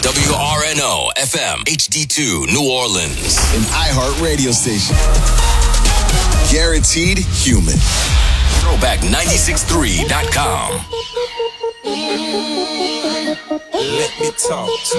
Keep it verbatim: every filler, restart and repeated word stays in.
W R N O F M H D two New Orleans. An iHeart radio station. Guaranteed human. Throwback nine six three dot com. Let me talk to